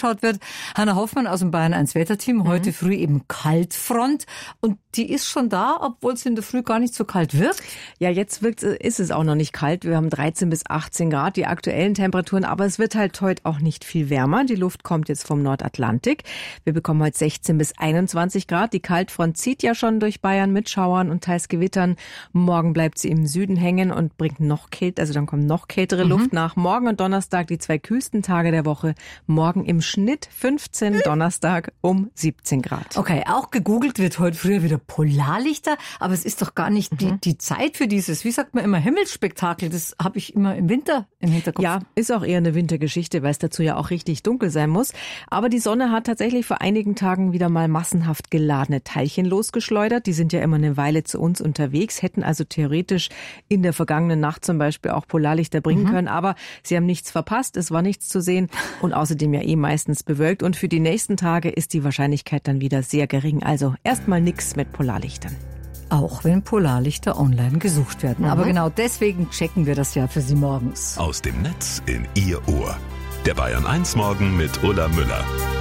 angeschaut wird. Hanna Hoffmann aus dem Bayern 1 Wetterteam, heute früh eben Kaltfront. Und die ist schon da, obwohl es in der Früh gar nicht so kalt wird. Ja, jetzt ist es auch noch nicht kalt. Wir haben 13 bis 18 Grad, die aktuellen Temperaturen. Aber es wird halt heute auch nicht viel wärmer. Die Luft kommt jetzt vom Nordatlantik. Wir bekommen heute 16 bis 21 Grad. Die Kaltfront zieht ja schon durch Bayern mit Schauern und teils Gewittern. Morgen bleibt sie im Süden hängen und bringt noch Kälte, also dann kommt noch kältere Luft nach. Morgen und Donnerstag die 2 kühlsten Tage der Woche. Morgen im Schnitt 15, Donnerstag um 17 Grad. Okay, auch gegoogelt wird heute früher wieder Polarlichter, aber es ist doch gar nicht die Zeit für dieses, wie sagt man immer, Himmelsspektakel. Das habe ich immer im Winter im Hinterkopf. Ja, ist auch eher eine Wintergeschichte, weil es dazu ja auch richtig dunkel sein muss. Aber die Sonne hat tatsächlich vor einigen Tagen wieder mal massenhaft geladene Teilchen losgeschleudert. Die sind ja immer eine Weile zu uns unterwegs, hätten also theoretisch in der vergangenen Nacht zum Beispiel auch Polarlichter bringen können. Aber sie haben nichts verpasst, es war nichts zu sehen und außerdem ja meistens bewölkt. Und für die nächsten Tage ist die Wahrscheinlichkeit dann wieder sehr gering. Also erstmal nix mit Polarlichtern. Auch wenn Polarlichter online gesucht werden. Aber genau deswegen checken wir das ja für Sie morgens. Aus dem Netz in Ihr Ohr. Der Bayern 1 Morgen mit Ulla Müller.